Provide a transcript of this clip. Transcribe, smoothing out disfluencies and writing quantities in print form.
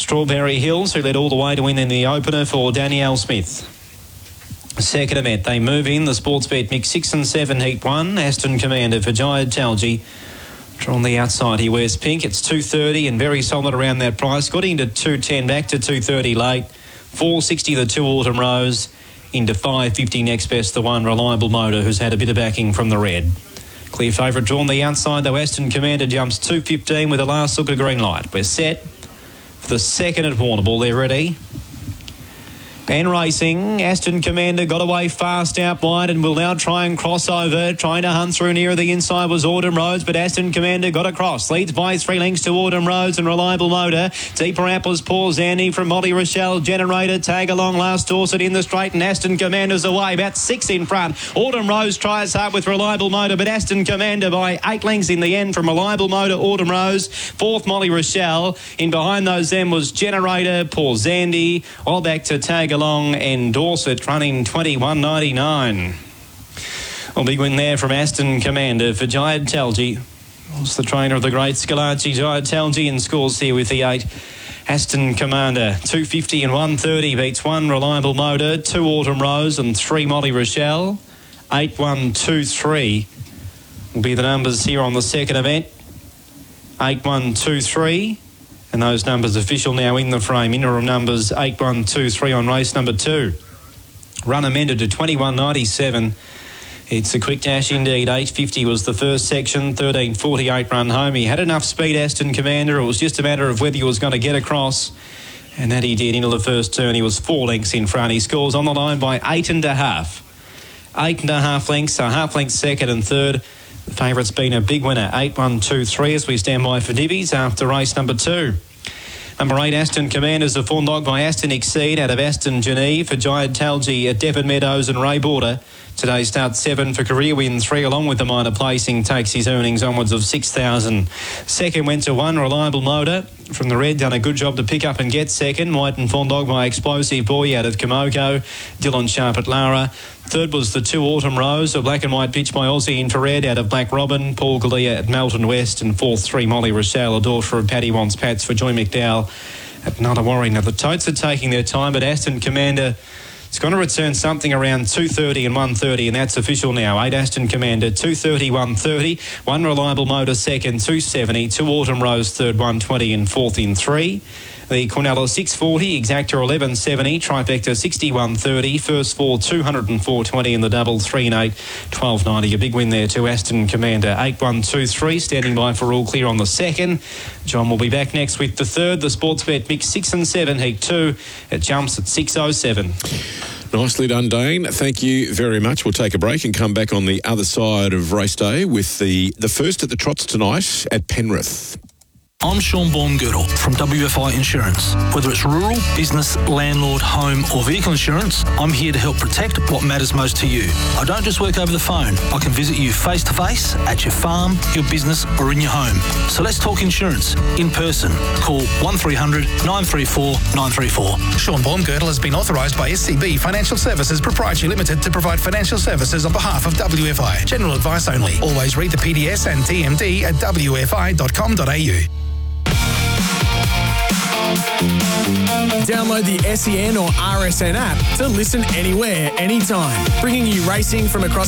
Strawberry Hills, who led all the way to win in the opener for Danielle Smith. Second event, they move in. The Sportsbet mix 6 and 7, heat 1. Aston Commander for Jayad Talji. On the outside, he wears pink. It's 2.30 and very solid around that price. Got into 2.10, back to 2.30 late. 4.60 the 2 Autumn Rose. Into 5.50 next best, the 1 Reliable Motor, who's had a bit of backing from the red. Clear favourite drawn the outside, though. Aston Commander jumps 2.15 with the last look of green light. We're set for the second at Warrnambool. They're ready. And racing, Aston Commander got away fast out wide and will now try and cross over. Trying to hunt through near the inside was Autumn Rose, but Aston Commander got across. Leads by 3 lengths to Autumn Rose and Reliable Motor. Deeper out was Paul Zandy from Molly Rochelle. Generator, tag along last Dorset in the straight, and Aston Commander's away. About 6 in front. Autumn Rose tries hard with Reliable Motor, but Aston Commander by 8 lengths in the end from Reliable Motor, Autumn Rose. 4th, Molly Rochelle. In behind those then was Generator, Paul Zandy. All back to tag along and Dorset running 21.99. A big win there from Aston Commander for Jayad Talji. Was the trainer of the great Scalacci, Jayad Talji, and scores here with the 8. Aston Commander, 2.50 and 1.30 beats 1 Reliable Motor, 2 Autumn Rose and 3 Molly Rochelle. 8, 1, 2, 3 will be the numbers here on the second event. 8, 1, 2, 3. And those numbers official now in the frame. Interim numbers 8, 1, 2, 3 on race number 2. Run amended to 21.97. It's a quick dash indeed. 8.50 was the first section. 13.48 run home. He had enough speed, Aston Commander. It was just a matter of whether he was going to get across. And that he did into the first turn. He was 4 lengths in front. He scores on the line by 8.5. 8.5 lengths. A half length second and third. The favourite's been a big winner, 8, 1, 2, 3 as we stand by for divvies after race number 2. Number 8, Aston Commander's a fawn dog by Aston Exceed out of Aston Geneve for Jayad Talji at Devon Meadows and Ray Border. Today starts 7 for career win 3 along with the minor placing takes his earnings onwards of 6,000. Second went to 1 Reliable Motor from the red, done a good job to pick up and get second. White and fawn dog by Explosive Boy out of Komoko. Dylan Sharp at Lara. Third was the 2 Autumn Rose, a black and white pitch by Aussie Infrared out of Black Robin. Paul Galea at Melton West, and 4th 3 Molly Rochelle, a daughter of Paddy Wants Pats for Joy McDowell at Nullawarre. Now the totes are taking their time, but Aston Commander, it's going to return something around 2.30 and 1.30, and that's official now. 8 Aston Commander, 2.30, 1.30. 1 Reliable Motor second, 2.70. 2 Autumn Rose third, 1.20 and 4th in 3. The Cornella 6.40, Exacta 11.70, Trifecta 61.30, first 4 204.20 and the double 3 and 8 12.90. A big win there to Aston Commander. 8, 1, 2, 3, standing by for all clear on the second. John will be back next with the third. The Sportsbet mix 6 and 7, heat 2. It jumps at 6.07. Nicely done, Dane. Thank you very much. We'll take a break and come back on the other side of race day with the first at the trots tonight at Penrith. I'm Sean Baumgirtle from WFI Insurance. Whether it's rural, business, landlord, home or vehicle insurance, I'm here to help protect what matters most to you. I don't just work over the phone. I can visit you face to face at your farm, your business or in your home. So let's talk insurance in person. Call 1300 934 934. Sean Baumgirtle has been authorised by SCB Financial Services Proprietary Limited to provide financial services on behalf of WFI. General advice only. Always read the PDS and TMD at wfi.com.au. Download the SEN or RSN app to listen anywhere, anytime, bringing you racing from across